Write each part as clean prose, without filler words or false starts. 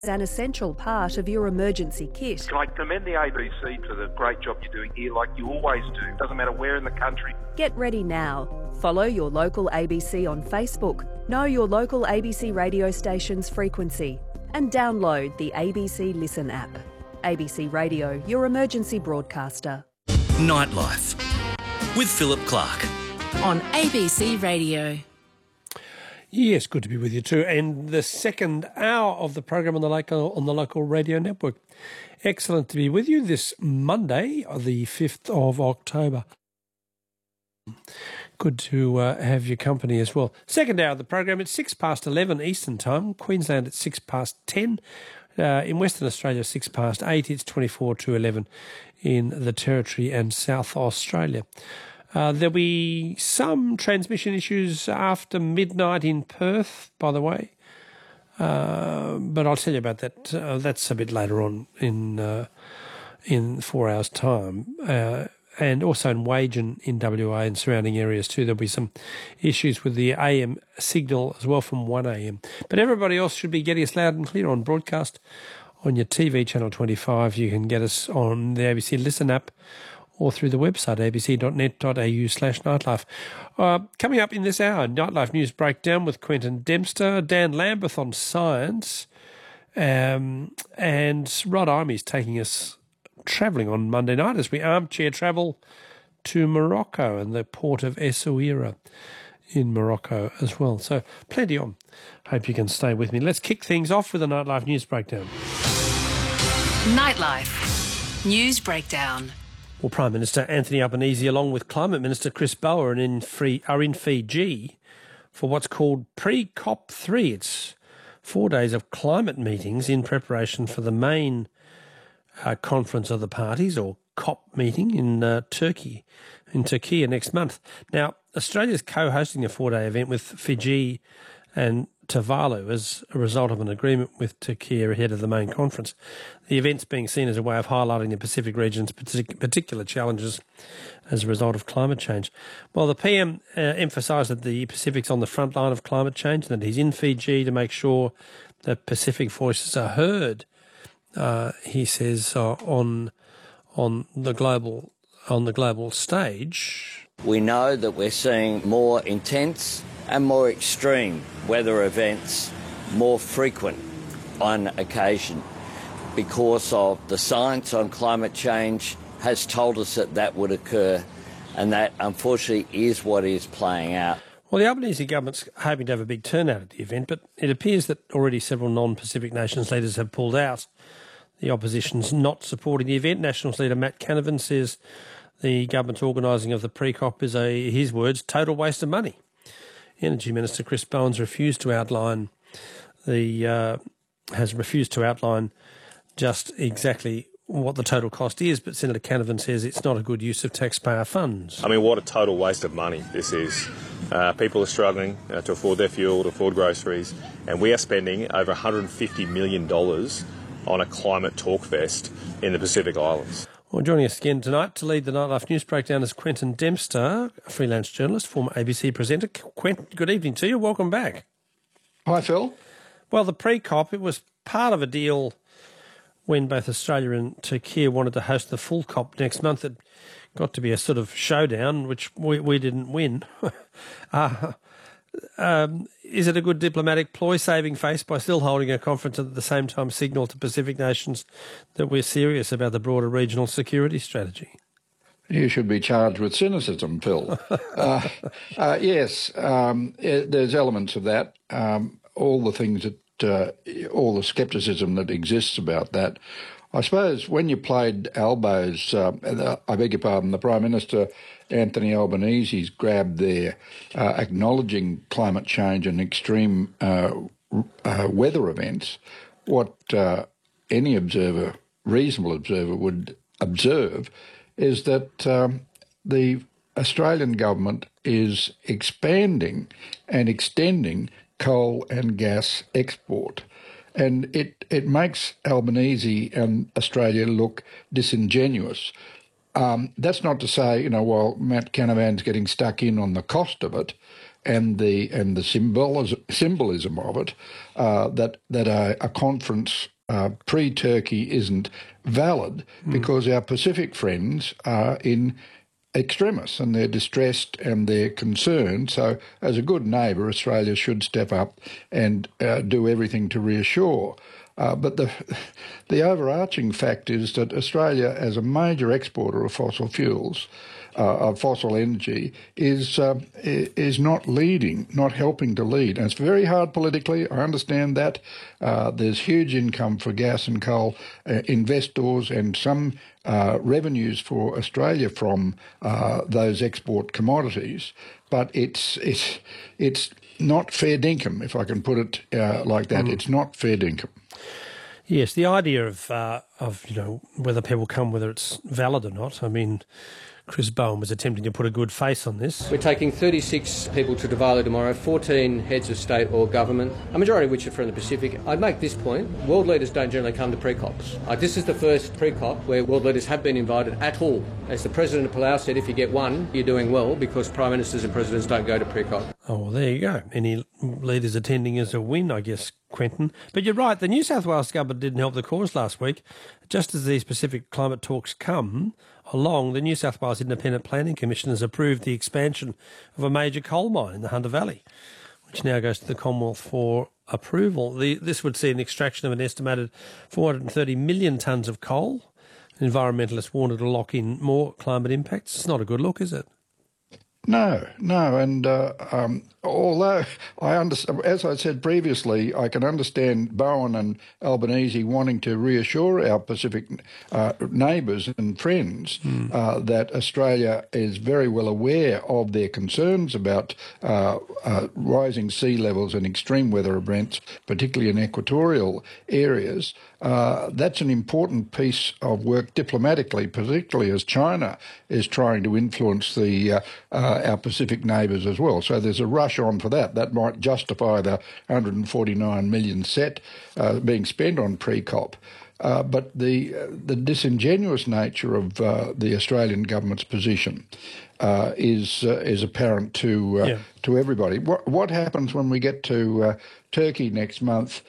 an essential part of your emergency kit. Can I commend the ABC for the great job you're doing here, like you always do? Doesn't matter where in the country. Get ready now. Follow your local ABC on Facebook, know your local ABC radio station's frequency, and download the ABC Listen app. ABC Radio, your emergency broadcaster. Nightlife with Philip Clark on ABC Radio. Yes, good to be with you too. And the second hour of the program on the local radio network. Excellent to be with you this Monday, the 5th of October. Good to have your company as well. Second hour of the program, it's 11:06 Eastern Time. Queensland at 10:06. In Western Australia, 8:06. It's 24 to 11 in the Territory and South Australia. There'll be some transmission issues after midnight in Perth, by the way. But I'll tell you about that. That's a bit later on in 4 hours' time. And also in Wagen in WA and surrounding areas too. There'll be some issues with the AM signal as well from 1 a.m. But everybody else should be getting us loud and clear on broadcast on your TV, Channel 25. You can get us on the ABC Listen app or through the website, abc.net.au/nightlife. Coming up in this hour, Nightlife News Breakdown with Quentin Dempster, Dan Lambeth on science, and Rod Imey's taking us travelling on Monday night as we armchair travel to Morocco and the port of Essaouira in Morocco as well. So plenty on. Hope you can stay with me. Let's kick things off with a Nightlife News Breakdown. Nightlife News Breakdown. Well, Prime Minister Anthony Albanese, along with Climate Minister Chris Bower, are in Fiji for what's called pre-COP3. It's 4 days of climate meetings in preparation for the main conference of the parties, or COP meeting, in Turkey next month. Now, Australia's co-hosting a 4-day event with Fiji and Tuvalu as a result of an agreement with Turkey ahead of the main conference. The event's being seen as a way of highlighting the Pacific region's particular challenges as a result of climate change. Well, the PM emphasised that the Pacific's on the front line of climate change and that he's in Fiji to make sure that Pacific voices are heard. He says on the global stage. We know that we're seeing more intense and more extreme weather events, more frequent on occasion, because of the science on climate change has told us that would occur, and that unfortunately is what is playing out. Well, the Albanese government's hoping to have a big turnout at the event, but it appears that already several non-Pacific nations leaders have pulled out. The opposition's not supporting the event. Nationals leader Matt Canavan says the government's organising of the pre-COP is his words, total waste of money. Energy Minister Chris Bowen has refused to outline just exactly what the total cost is, but Senator Canavan says it's not a good use of taxpayer funds. I mean, what a total waste of money this is. People are struggling to afford their fuel, to afford groceries, and we are spending over $150 million on a climate talk fest in the Pacific Islands. Well, joining us again tonight to lead the Nightlife News Breakdown is Quentin Dempster, a freelance journalist, former ABC presenter. Quentin, good evening to you. Welcome back. Hi, Phil. Well, the pre-COP, it was part of a deal when both Australia and Turkey wanted to host the full COP next month. It got to be a sort of showdown, which we didn't win. Is it a good diplomatic ploy, saving face by still holding a conference and at the same time signal to Pacific nations that we're serious about the broader regional security strategy? You should be charged with cynicism, Phil. Yes, there's elements of that. All the things that, all the scepticism that exists about that. I suppose when you played elbows, I beg your pardon, the Prime Minister, Anthony Albanese's grab there, acknowledging climate change and extreme weather events, what any observer, reasonable observer, would observe is that the Australian government is expanding and extending coal and gas export. And it makes Albanese and Australia look disingenuous. That's not to say, well, Matt Canavan's getting stuck in on the cost of it. and the symbolism of it, that a conference pre-Turkey isn't valid because our Pacific friends are in extremis and they're distressed and they're concerned. So as a good neighbour, Australia should step up and do everything to reassure. But the overarching fact is that Australia, as a major exporter of fossil fuels, of fossil energy, is not leading, not helping to lead. And it's very hard politically, I understand that. There's huge income for gas and coal investors and some revenues for Australia from those export commodities. But it's not fair dinkum, if I can put it like that. It's not fair dinkum. Yes, the idea of whether people come, whether it's valid or not. I mean, Chris Bowen was attempting to put a good face on this. We're taking 36 people to Diwali tomorrow, 14 heads of state or government, a majority of which are from the Pacific. I'd make this point: world leaders don't generally come to pre-COPs. This is the first pre-COP where world leaders have been invited at all. As the President of Palau said, if you get one, you're doing well, because Prime Ministers and Presidents don't go to pre-COP. Oh, well, there you go. Any leaders attending is a win, I guess, Quentin. But you're right, the New South Wales government didn't help the cause last week. Just as these Pacific climate talks come along, the New South Wales Independent Planning Commission has approved the expansion of a major coal mine in the Hunter Valley, which now goes to the Commonwealth for approval. This would see an extraction of an estimated 430 million tonnes of coal. Environmentalists warned it'll lock in more climate impacts. It's not a good look, is it? No, and although I understand, as I said previously, I can understand Bowen and Albanese wanting to reassure our Pacific neighbours and friends that Australia is very well aware of their concerns about rising sea levels and extreme weather events, particularly in equatorial areas. That's an important piece of work diplomatically, particularly as China is trying to influence our Pacific neighbours as well. So there's a rush on for that. That might justify the 149 million being spent on pre-COP. But the disingenuous nature of the Australian government's position is apparent to everybody. What happens when we get to Turkey next month,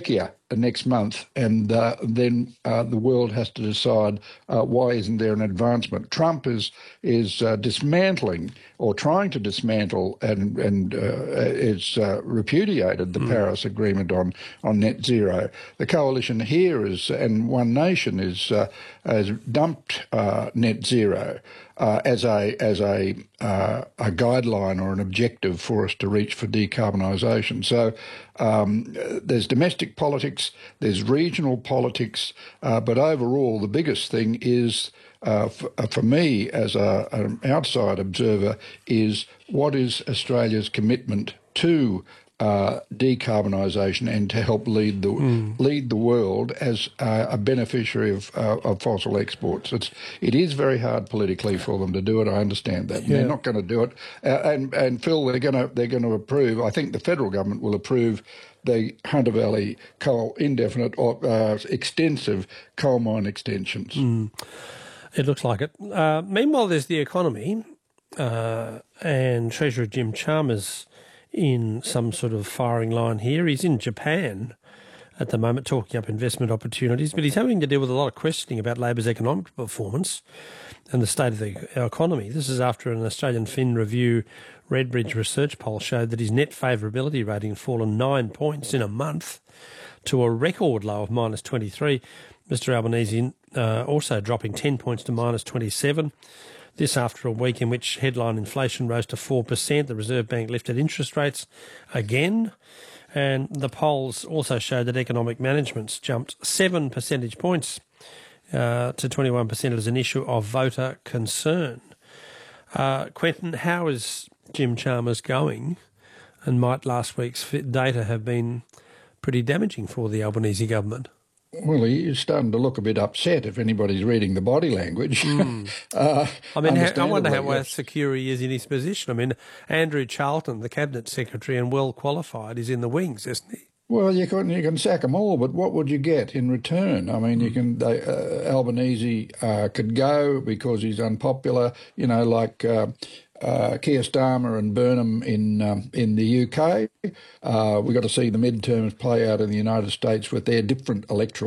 and then the world has to decide why isn't there an advancement? Trump is dismantling or trying to dismantle and is repudiated the Paris Agreement on net zero. The coalition here and One Nation has dumped net zero as a guideline or an objective for us to reach for decarbonisation. So there's domestic politics, there's regional politics, but overall the biggest thing is, for me as an outside observer, is what is Australia's commitment to decarbonisation and to help lead the world as a beneficiary of fossil exports. It is very hard politically for them to do it. I understand that. Yeah. They're not going to do it. And Phil, they're going to approve. I think the federal government will approve the Hunter Valley coal indefinite or extensive coal mine extensions. It looks like it. Meanwhile, there's the economy, and Treasurer Jim Chalmers in some sort of firing line here. He's in Japan at the moment talking up investment opportunities, but he's having to deal with a lot of questioning about Labor's economic performance and the state of our economy. This is after an Australian Fin Review Redbridge research poll showed that his net favourability rating had fallen 9 points in a month to a record low of minus 23. Mr Albanese also dropping 10 points to minus 27. This after a week in which headline inflation rose to 4%. The Reserve Bank lifted interest rates again. And the polls also showed that economic management's jumped 7 percentage points to 21% as an issue of voter concern. Quentin, how is Jim Chalmers going? And might last week's data have been pretty damaging for the Albanese government? Well, he's starting to look a bit upset if anybody's reading the body language. I wonder how secure he is in his position. I mean, Andrew Charlton, the Cabinet Secretary and well qualified, is in the wings, isn't he? Well, you can sack them all, but what would you get in return? I mean, Albanese could go because he's unpopular, like Keir Starmer and Burnham in the UK. We've got to see the midterms play out in the United States with their different electoral